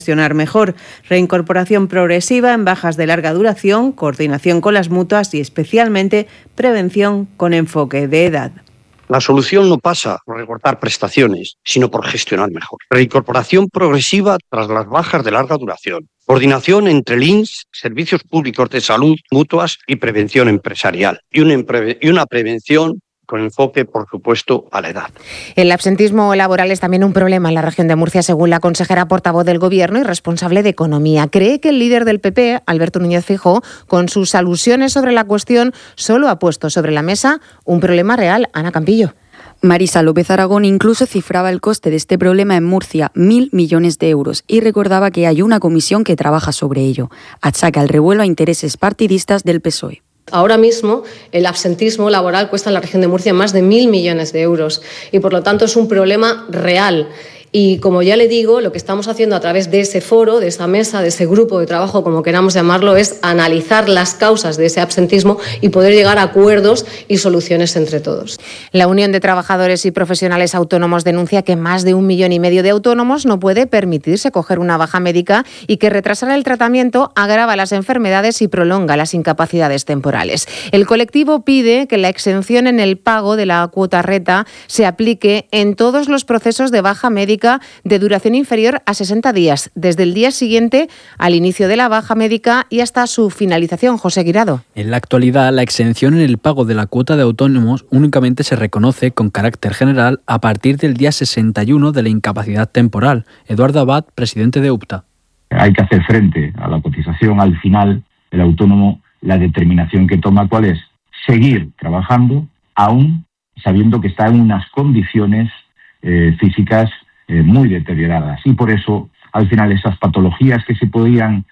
gestionar mejor, reincorporación progresiva en bajas de larga duración, coordinación con las mutuas y especialmente prevención con enfoque de edad. La solución no pasa por recortar prestaciones, sino por gestionar mejor. Reincorporación progresiva tras las bajas de larga duración. Coordinación entre el INS, servicios públicos de salud, mutuas y prevención empresarial. Y una prevención con enfoque, por supuesto, a la edad. El absentismo laboral es también un problema en la región de Murcia, según la consejera portavoz del Gobierno y responsable de Economía. Cree que el líder del PP, Alberto Núñez Feijóo, con sus alusiones sobre la cuestión, solo ha puesto sobre la mesa un problema real. Ana Campillo. Marisa López Aragón incluso cifraba el coste de este problema en Murcia, 1.000 millones de euros, y recordaba que hay una comisión que trabaja sobre ello. Achaca el revuelo a intereses partidistas del PSOE. Ahora mismo el absentismo laboral cuesta en la región de Murcia más de 1.000 millones de euros y por lo tanto es un problema real. Y como ya le digo, lo que estamos haciendo a través de ese foro, de esa mesa, de ese grupo de trabajo, como queramos llamarlo, es analizar las causas de ese absentismo y poder llegar a acuerdos y soluciones entre todos. La Unión de Trabajadores y Profesionales Autónomos denuncia que más de 1,5 millones de autónomos no puede permitirse coger una baja médica y que retrasar el tratamiento agrava las enfermedades y prolonga las incapacidades temporales. El colectivo pide que la exención en el pago de la cuota reta se aplique en todos los procesos de baja médica de duración inferior a 60 días, desde el día siguiente al inicio de la baja médica y hasta su finalización. José Guirado. En la actualidad, la exención en el pago de la cuota de autónomos únicamente se reconoce con carácter general a partir del día 61 de la incapacidad temporal. Eduardo Abad, presidente de UPTA. Hay que hacer frente a la cotización. Al final, el autónomo, la determinación que toma, ¿cuál es? Seguir trabajando, aún sabiendo que está en unas condiciones físicas muy deterioradas, y por eso al final esas patologías que se podían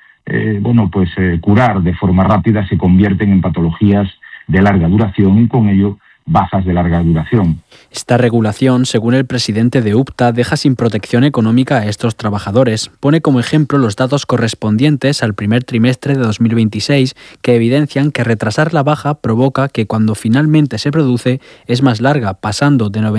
curar de forma rápida se convierten en patologías de larga duración y con ello bajas de larga duración. Esta regulación, según el presidente de UPTA, deja sin protección económica a estos trabajadores. Pone como ejemplo los datos correspondientes al primer trimestre de 2026, que evidencian que retrasar la baja provoca que cuando finalmente se produce es más larga, pasando de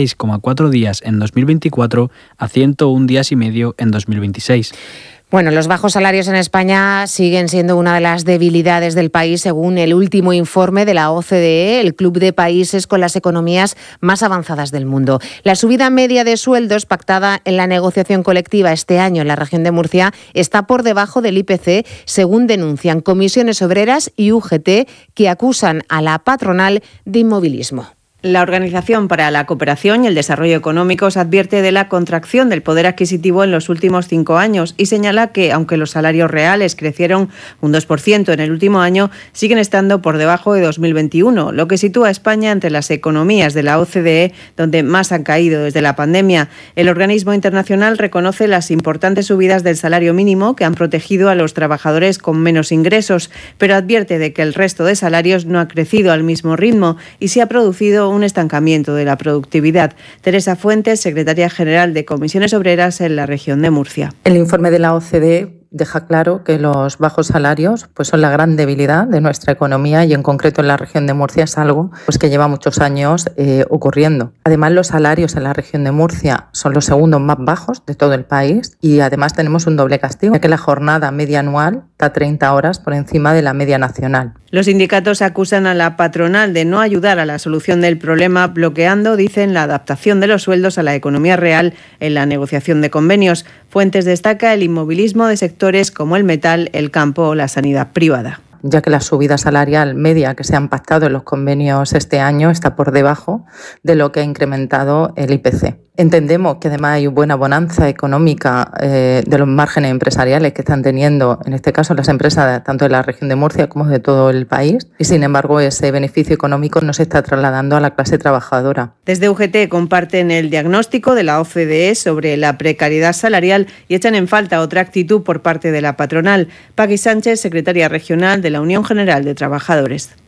96,4 días en 2024 a 101 días y medio en 2026. Bueno, los bajos salarios en España siguen siendo una de las debilidades del país, según el último informe de la OCDE, el club de países con las economías más avanzadas del mundo. La subida media de sueldos pactada en la negociación colectiva este año en la región de Murcia está por debajo del IPC, según denuncian comisiones obreras y UGT, que acusan a la patronal de inmovilismo. La Organización para la Cooperación y el Desarrollo Económicos advierte de la contracción del poder adquisitivo en los últimos 5 años y señala que, aunque los salarios reales crecieron un 2% en el último año, siguen estando por debajo de 2021, lo que sitúa a España entre las economías de la OCDE, donde más han caído desde la pandemia. El organismo internacional reconoce las importantes subidas del salario mínimo que han protegido a los trabajadores con menos ingresos, pero advierte de que el resto de salarios no ha crecido al mismo ritmo y se ha producido un estancamiento de la productividad. Teresa Fuentes, secretaria general de Comisiones Obreras en la región de Murcia. El informe de la OCDE deja claro que los bajos salarios son la gran debilidad de nuestra economía y en concreto en la región de Murcia es algo que lleva muchos años ocurriendo. Además, los salarios en la región de Murcia son los segundos más bajos de todo el país y además tenemos un doble castigo, ya que la jornada media anual está 30 horas por encima de la media nacional. Los sindicatos acusan a la patronal de no ayudar a la solución del problema, bloqueando, dicen, la adaptación de los sueldos a la economía real en la negociación de convenios. Fuentes destaca el inmovilismo de sectores como el metal, el campo o la sanidad privada. Ya que la subida salarial media que se han pactado en los convenios este año está por debajo de lo que ha incrementado el IPC. Entendemos que además hay buena bonanza económica de los márgenes empresariales que están teniendo, en este caso las empresas tanto de la región de Murcia como de todo el país, y sin embargo ese beneficio económico no se está trasladando a la clase trabajadora. Desde UGT comparten el diagnóstico de la OCDE sobre la precariedad salarial y echan en falta otra actitud por parte de la patronal. Paqui Sánchez, secretaria regional de la Unión General de Trabajadores.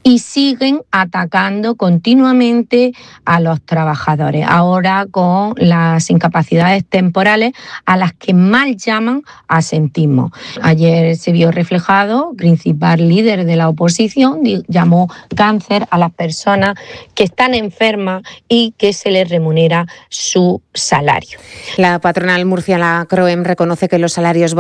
y siguen atacando continuamente a los trabajadores, ahora con las incapacidades temporales a las que mal llaman asentismo. Ayer se vio reflejado, el principal líder de la oposición llamó cáncer a las personas que están enfermas y que se les remunera su salario. La patronal Murcia, la CROEM, reconoce que los salarios